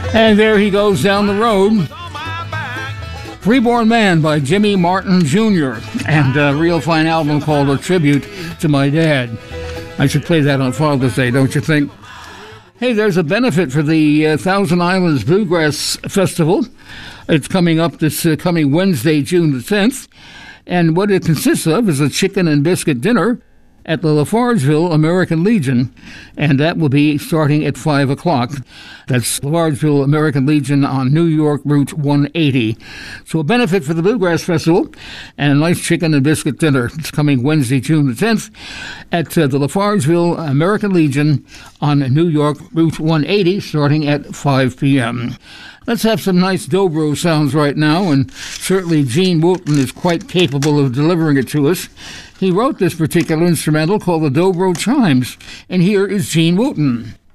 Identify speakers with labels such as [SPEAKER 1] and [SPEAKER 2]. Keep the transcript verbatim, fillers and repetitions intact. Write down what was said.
[SPEAKER 1] And there he goes down the road. Freeborn Man by Jimmy Martin Junior And a real fine album called A Tribute to My Dad. I should play that on Father's Day, don't you think? Hey, there's a benefit for the uh, Thousand Islands Bluegrass Festival. It's coming up this uh, coming Wednesday, June the tenth. And what it consists of is a chicken and biscuit dinner at the Lafargeville American Legion, and that will be starting at five o'clock. That's Lafargeville American Legion on New York Route one eighty. So a benefit for the Bluegrass Festival and a nice chicken and biscuit dinner. It's coming Wednesday, June the tenth at uh, the Lafargeville American Legion on New York Route one eighty, starting at five p.m. Let's have some nice dobro sounds right now, and certainly Gene Wooten is quite capable of delivering it to us. He wrote this particular instrumental called the Dobro Chimes, and here is Gene Wooten.